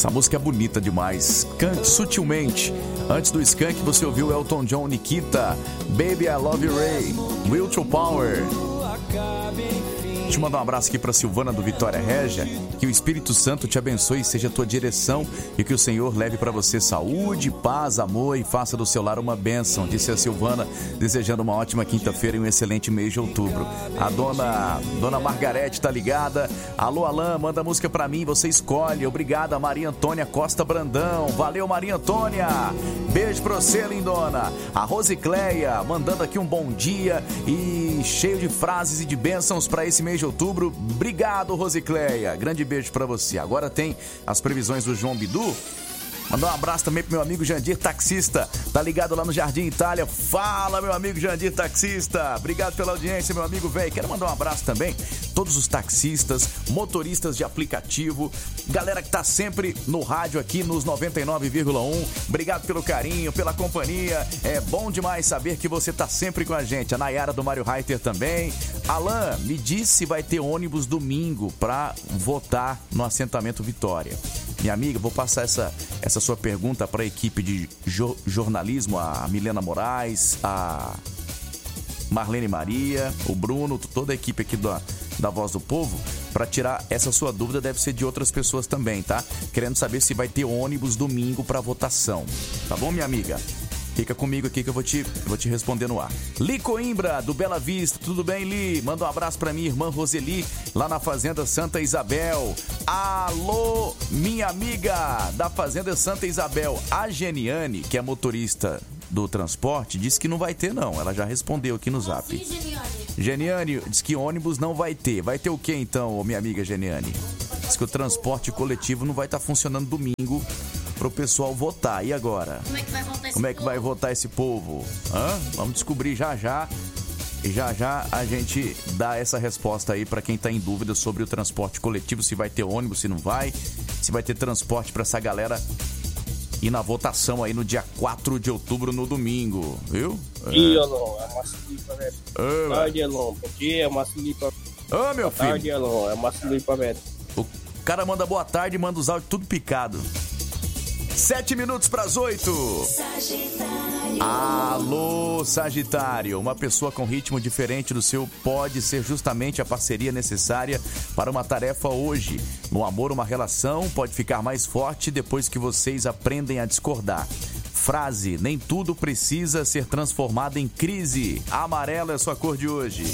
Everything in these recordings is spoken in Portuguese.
Essa música é bonita demais. Cante sutilmente. Antes do Skank, você ouviu Elton John, Nikita, Baby I Love You Ray, Will to Power. Deixa eu mandar um abraço aqui para Silvana do Vitória Régia. Que o Espírito Santo te abençoe e seja a tua direção, e que o Senhor leve para você saúde, paz, amor e faça do seu lar uma bênção, disse a Silvana, desejando uma ótima quinta-feira e um excelente mês de outubro. A dona Margarete tá ligada. Alô, Alain, manda música para mim, você escolhe. Obrigada, Maria Antônia Costa Brandão. Valeu, Maria Antônia. Beijo pra você, lindona. A Rosicléia mandando aqui um bom dia e cheio de frases e de bênçãos para esse mês de outubro. Obrigado, Rosicléia. Grande beijo pra você. Agora tem as previsões do João Bidu. Mandar um abraço também pro meu amigo Jandir Taxista. Tá ligado lá no Jardim Itália. Fala, meu amigo Jandir Taxista. Obrigado pela audiência, meu amigo velho. Quero mandar um abraço também todos os taxistas, motoristas de aplicativo, galera que tá sempre no rádio aqui nos 99,1. Obrigado pelo carinho, pela companhia. É bom demais saber que você tá sempre com a gente. A Nayara do Mário Reiter também. Alan, me diz se vai ter ônibus domingo pra votar no assentamento Vitória. Minha amiga, vou passar essa sua pergunta para a equipe de jornalismo, a Milena Moraes, a Marlene Maria, o Bruno, toda a equipe aqui da Voz do Povo, para tirar essa sua dúvida. Deve ser de outras pessoas também, tá? Querendo saber se vai ter ônibus domingo para votação. Tá bom, minha amiga? Fica comigo aqui que eu vou te responder no ar. Li Coimbra, do Bela Vista. Tudo bem, Li? Manda um abraço pra minha irmã Roseli, lá na Fazenda Santa Isabel. Alô, minha amiga da Fazenda Santa Isabel. A Geniane, que é motorista do transporte, disse que não vai ter, não. Ela já respondeu aqui no Zap. Geniane, diz que ônibus não vai ter. Vai ter o que então, minha amiga Geniane? Diz que o transporte coletivo não vai estar funcionando domingo pro pessoal votar. E agora? Como é que vai votar esse povo? Vamos descobrir já já. E já já a gente dá essa resposta aí para quem tá em dúvida sobre o transporte coletivo, se vai ter ônibus, se não vai, se vai ter transporte para essa galera ir na votação aí no dia 4 de outubro, no domingo, viu? E Elon, é uma silipa, velho. Boa tarde, Elon. Bom dia, é uma silipa. Ô, meu filho. Boa tarde, Elon, é uma silipa, velho. O cara manda boa tarde e manda os áudios tudo picado. 7 minutos para as 8. Sagitário. Alô, Sagitário. Uma pessoa com ritmo diferente do seu pode ser justamente a parceria necessária para uma tarefa hoje. No amor, uma relação pode ficar mais forte depois que vocês aprendem a discordar. Frase: nem tudo precisa ser transformado em crise. Amarelo é sua cor de hoje.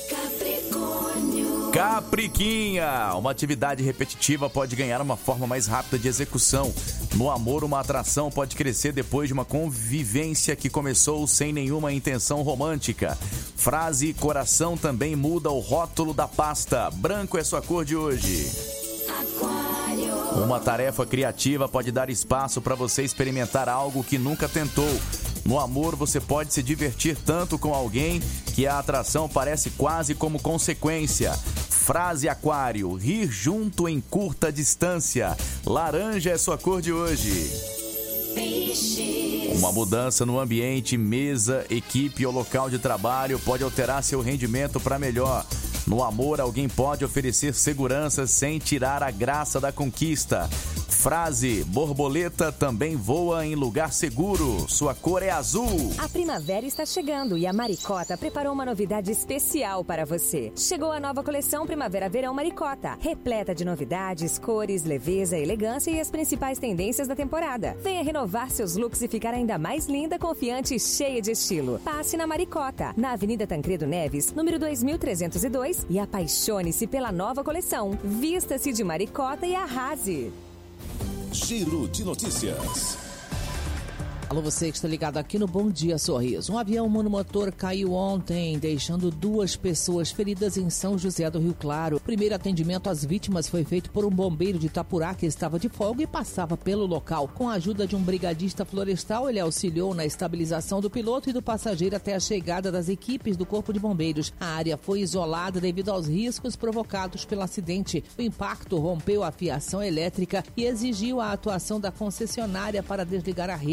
Capriquinha, uma atividade repetitiva pode ganhar uma forma mais rápida de execução. No amor, uma atração pode crescer depois de uma convivência que começou sem nenhuma intenção romântica. Frase: coração também muda o rótulo da pasta. Branco é sua cor de hoje. Aquário. Uma tarefa criativa pode dar espaço para você experimentar algo que nunca tentou. No amor, você pode se divertir tanto com alguém que a atração parece quase como consequência. Frase: Aquário, rir junto em curta distância. Laranja é sua cor de hoje. Peixes. Uma mudança no ambiente, mesa, equipe ou local de trabalho pode alterar seu rendimento para melhor. No amor, alguém pode oferecer segurança sem tirar a graça da conquista. Frase: borboleta também voa em lugar seguro. Sua cor é azul. A primavera está chegando e a Maricota preparou uma novidade especial para você. Chegou a nova coleção Primavera-Verão Maricota, repleta de novidades, cores, leveza, elegância e as principais tendências da temporada. Venha renovar seus looks e ficar ainda mais linda, confiante e cheia de estilo. Passe na Maricota, na Avenida Tancredo Neves, número 2302, e apaixone-se pela nova coleção. Vista-se de Maricota e arrase. Giro de notícias. Alô, você que está ligado aqui no Bom Dia Sorriso. Um avião monomotor caiu ontem, deixando 2 pessoas feridas em São José do Rio Claro. O primeiro atendimento às vítimas foi feito por um bombeiro de Itapurá que estava de folga e passava pelo local. Com a ajuda de um brigadista florestal, ele auxiliou na estabilização do piloto e do passageiro até a chegada das equipes do Corpo de Bombeiros. A área foi isolada devido aos riscos provocados pelo acidente. O impacto rompeu a fiação elétrica e exigiu a atuação da concessionária para desligar a rede. Um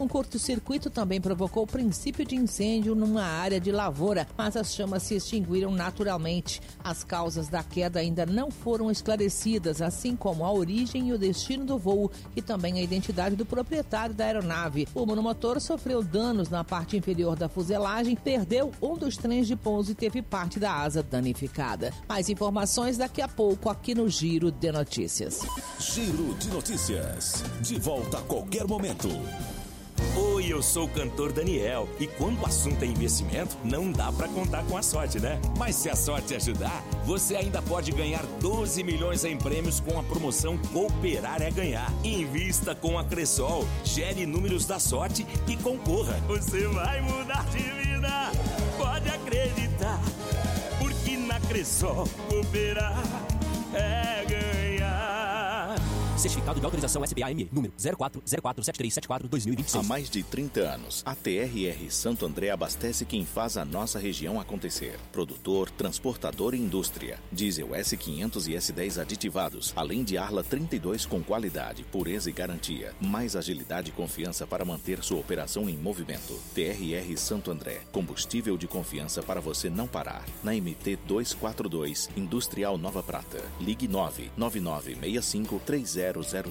Um curto-circuito também provocou o princípio de incêndio numa área de lavoura, mas as chamas se extinguiram naturalmente. As causas da queda ainda não foram esclarecidas, assim como a origem e o destino do voo e também a identidade do proprietário da aeronave. O monomotor sofreu danos na parte inferior da fuselagem, perdeu um dos trens de pouso e teve parte da asa danificada. Mais informações daqui a pouco aqui no Giro de Notícias. Giro de Notícias. De volta a qualquer momento. Oi, eu sou o cantor Daniel e quando o assunto é investimento, não dá pra contar com a sorte, né? Mas se a sorte ajudar, você ainda pode ganhar 12 milhões em prêmios com a promoção Cooperar é Ganhar. Invista com a Cressol, gere números da sorte e concorra. Você vai mudar de vida, pode acreditar, porque na Cressol Cooperar é ganhar. Certificado de autorização SPA-ME, número 04047374-2026. Há mais de 30 anos, a TRR Santo André abastece quem faz a nossa região acontecer. Produtor, transportador e indústria. Diesel S500 e S10 aditivados, além de Arla 32 com qualidade, pureza e garantia. Mais agilidade e confiança para manter sua operação em movimento. TRR Santo André, combustível de confiança para você não parar. Na MT 242, Industrial Nova Prata. Ligue 999653003.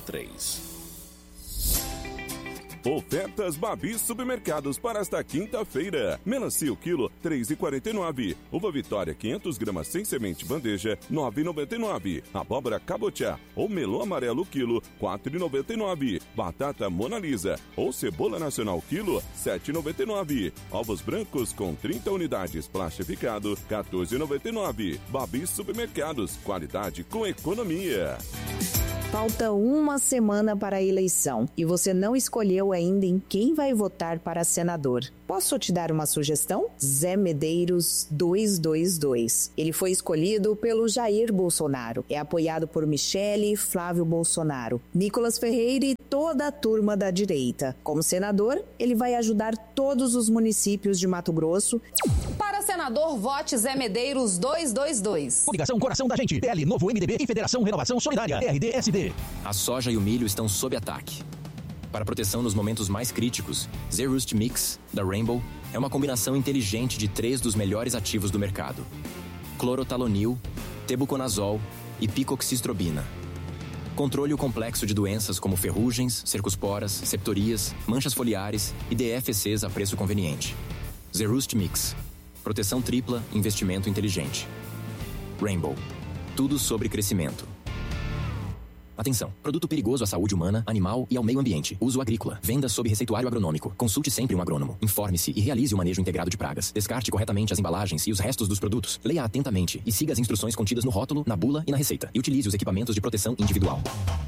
Ofertas Babi Supermercados para esta quinta-feira. Melancia o quilo, R$ 3,49. Uva Vitória, 500 gramas sem semente bandeja, R$ 9,99. Abóbora cabotiá ou melão amarelo quilo, R$ 4,99. Batata Mona Lisa ou cebola nacional quilo, R$ 7,99. Ovos brancos com 30 unidades plastificado, R$ 14,99. Babi Supermercados, qualidade com economia. Falta uma semana para a eleição e você não escolheu ainda em quem vai votar para senador. Posso te dar uma sugestão? Zé Medeiros 222. Ele foi escolhido pelo Jair Bolsonaro. É apoiado por Michele e Flávio Bolsonaro, Nicolas Ferreira e toda a turma da direita. Como senador, ele vai ajudar todos os municípios de Mato Grosso. Para senador, vote Zé Medeiros 222. Coligação Coração da Gente, PL Novo MDB e Federação Renovação Solidária, RDSD. A soja e o milho estão sob ataque. Para proteção nos momentos mais críticos, Zerust Mix, da Rainbow, é uma combinação inteligente de 3 dos melhores ativos do mercado: clorotalonil, tebuconazol e picoxistrobina. Controle o complexo de doenças como ferrugens, cercosporas, septorias, manchas foliares e DFCs a preço conveniente. Zerust Mix. Proteção tripla, investimento inteligente. Rainbow. Tudo sobre crescimento. Atenção, produto perigoso à saúde humana, animal e ao meio ambiente. Uso agrícola. Venda sob receituário agronômico. Consulte sempre um agrônomo. Informe-se e realize o manejo integrado de pragas. Descarte corretamente as embalagens e os restos dos produtos. Leia atentamente e siga as instruções contidas no rótulo, na bula e na receita. E utilize os equipamentos de proteção individual.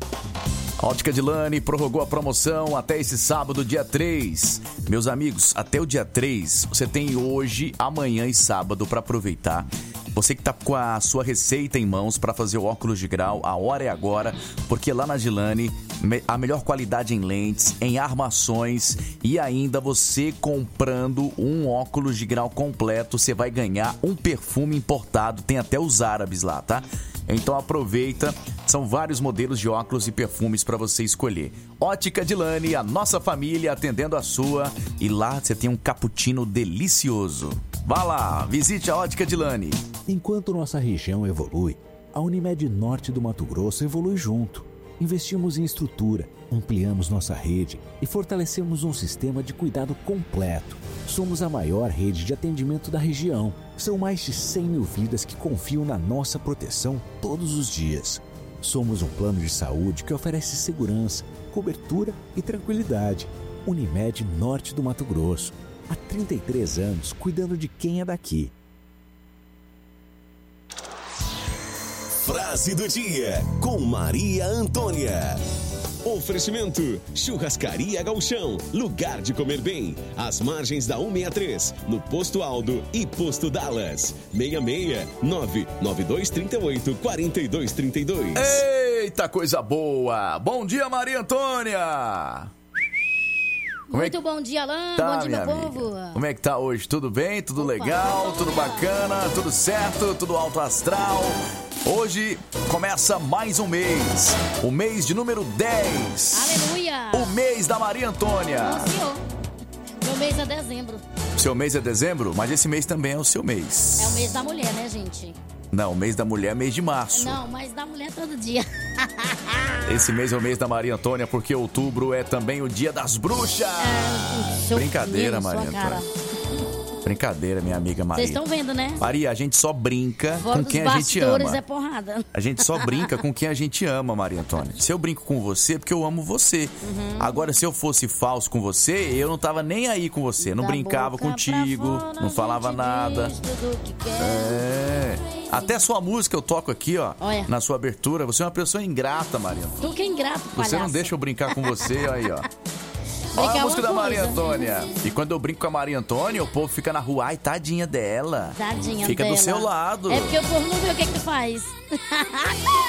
A Ótica Dilane prorrogou a promoção até esse sábado, dia 3. Meus amigos, até o dia 3, você tem hoje, amanhã e sábado para aproveitar. Você que está com a sua receita em mãos para fazer o óculos de grau, a hora é agora, porque lá na Dilane, a melhor qualidade em lentes, em armações e ainda você comprando um óculos de grau completo, você vai ganhar um perfume importado, tem até os árabes lá, tá? Então aproveita, são vários modelos de óculos e perfumes para você escolher. Ótica Dilane, a nossa família atendendo a sua, e lá você tem um cappuccino delicioso. Vá lá, visite a Ótica Dilane. Enquanto nossa região evolui, a Unimed Norte do Mato Grosso evolui junto. Investimos em estrutura, ampliamos nossa rede e fortalecemos um sistema de cuidado completo. Somos a maior rede de atendimento da região. São mais de 100 mil vidas que confiam na nossa proteção todos os dias. Somos um plano de saúde que oferece segurança, cobertura e tranquilidade. Unimed Norte do Mato Grosso. Há 33 anos cuidando de quem é daqui. Frase do dia com Maria Antônia. Oferecimento: Churrascaria Gauchão, lugar de comer bem, às margens da 163, no Posto Aldo e Posto Dallas. 669-9238-4232. Eita, coisa boa! Bom dia, Maria Antônia! Muito bom dia, Alain. Bom dia, meu povo. Como é que tá hoje? Tudo bem? Tudo legal? Tudo bacana? Tudo certo? Tudo alto astral? Hoje começa mais um mês. O mês de número 10. Aleluia! O mês da Maria Antônia. Ô, senhor. Meu mês é dezembro. Seu mês é dezembro? Mas esse mês também é o seu mês. É o mês da mulher, né, gente? Não, o mês da mulher é mês de março. Não, mas da mulher todo dia. Esse mês é o mês da Maria Antônia, porque outubro é também o dia das bruxas. Brincadeira, Maria Antônia. Brincadeira, minha amiga Maria. Vocês estão vendo, né? Maria, a gente só brinca Fora com quem dos a gente ama. bastidores é porrada. A gente só brinca com quem a gente ama, Maria Antônia. Se eu brinco com você, é porque eu amo você. Agora, se eu fosse falso com você, eu não tava nem aí com você. Não brincava contigo, não falava nada. Até sua música eu toco aqui, ó. Olha. Na sua abertura. Você é uma pessoa ingrata, Maria Antônia. Tu que é ingrato, palhaço. Você não deixa eu brincar com você, aí, ó. Olha a música da Maria Antônia. E quando eu brinco com a Maria Antônia, o povo fica na rua. Ai, tadinha dela. Tadinha fica dela. do seu lado. É porque o povo não vê o que tu faz.